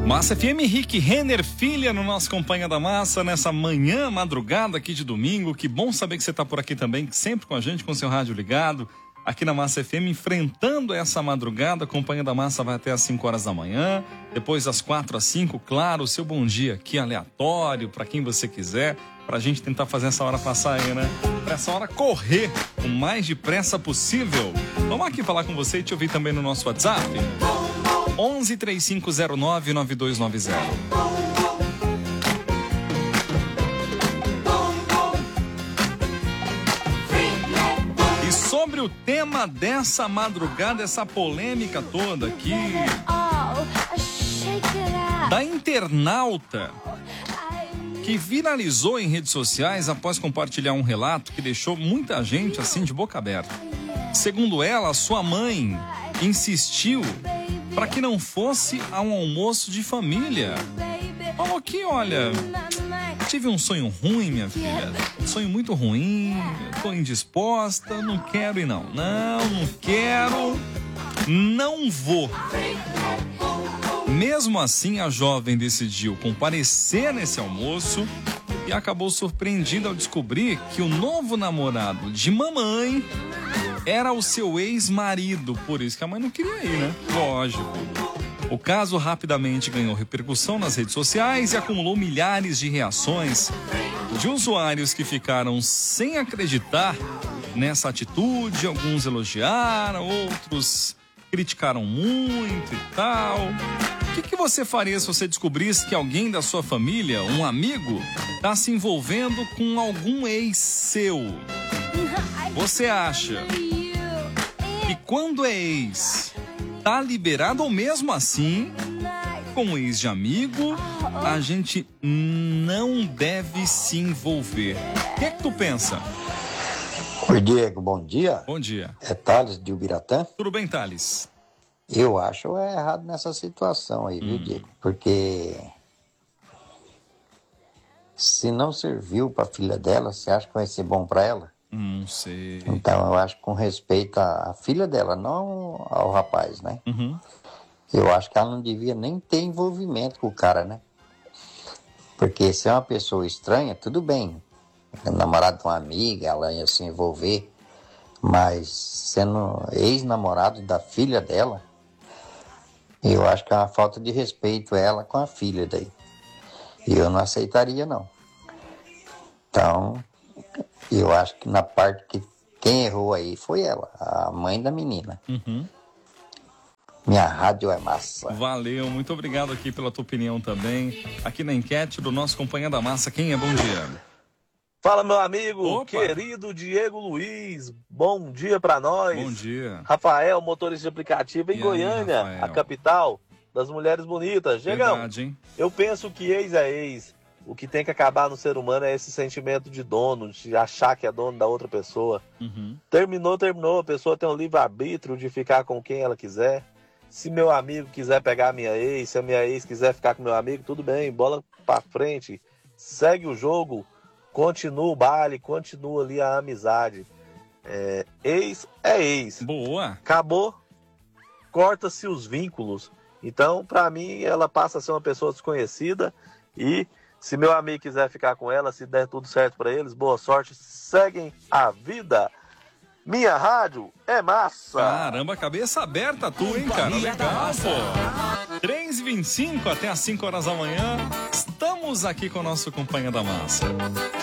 Massa FM, Rick Renner, filha, no nosso Companhia da Massa, nessa manhã, madrugada aqui de domingo. Que bom saber que você está por aqui também, sempre com a gente, com seu rádio ligado, aqui na Massa FM, enfrentando essa madrugada. A Companhia da Massa vai até às 5 horas da manhã, depois das 4 às 5, claro, o seu bom dia aqui aleatório, para quem você quiser, pra gente tentar fazer essa hora passar aí, né? Pra essa hora correr o mais depressa possível. Vamos aqui falar com você e te ouvir também no nosso WhatsApp. 11 3509 9290. E sobre o tema dessa madrugada, essa polêmica toda aqui da internauta que viralizou em redes sociais após compartilhar um relato que deixou muita gente assim de boca aberta. Segundo ela, sua mãe insistiu para que não fosse a um almoço de família. Falou que, olha, tive um sonho ruim, minha filha. Um sonho muito ruim, tô indisposta, não quero ir não. Não quero, não vou. Mesmo assim, a jovem decidiu comparecer nesse almoço e acabou surpreendida ao descobrir que o novo namorado de mamãe era o seu ex-marido. Por isso que a mãe não queria ir, né? Lógico. O caso rapidamente ganhou repercussão nas redes sociais e acumulou milhares de reações de usuários que ficaram sem acreditar nessa atitude. Alguns elogiaram, outros criticaram muito e tal. O que você faria se você descobrisse que alguém da sua família, um amigo, está se envolvendo com algum ex seu? Você acha que quando é ex, tá liberado, ou mesmo assim, com ex de amigo, a gente não deve se envolver? O que é que tu pensa? Oi, Diego, bom dia. Bom dia. É Thales de Ubiratã. Tudo bem, Thales? Eu acho errado nessa situação aí, viu, Diego? Porque se não serviu pra filha dela, você acha que vai ser bom pra ela? Não sei. Então, eu acho que com respeito à filha dela, não ao rapaz, né? Uhum. Eu acho que ela não devia nem ter envolvimento com o cara, né? Porque se é uma pessoa estranha, tudo bem. Namorado de uma amiga, ela ia se envolver. Mas sendo ex-namorado da filha dela, eu acho que é uma falta de respeito ela com a filha daí. E eu não aceitaria, não. Então, eu acho que na parte que quem errou aí foi ela, a mãe da menina. Uhum. Minha rádio é massa. Valeu, muito obrigado aqui pela tua opinião também. Aqui na enquete do nosso Companhia da Massa, quem é? Bom dia. Fala, meu amigo, Opa. Querido Diego Luiz, bom dia pra nós. Bom dia. Rafael, motorista de aplicativo em E aí, Goiânia, Rafael? a capital das mulheres bonitas. Diegão, Verdade, hein? eu penso que ex é ex. O que tem que acabar no ser humano é esse sentimento de dono, de achar que é dono da outra pessoa. Uhum. Terminou. A pessoa tem um livre-arbítrio de ficar com quem ela quiser. Se meu amigo quiser pegar a minha ex, se a minha ex quiser ficar com meu amigo, tudo bem, bola pra frente. Segue o jogo. Continua o baile, continua ali a amizade. Ex é ex. Boa. Acabou, corta-se os vínculos. Então, pra mim, ela passa a ser uma pessoa desconhecida. E se meu amigo quiser ficar com ela, se der tudo certo pra eles, boa sorte. Seguem a vida. Minha rádio é massa. Caramba, cabeça aberta tu, hein, cara? Legal, pô. 3h25 até às 5 horas da manhã. Estamos aqui com o nosso Companhia da Massa.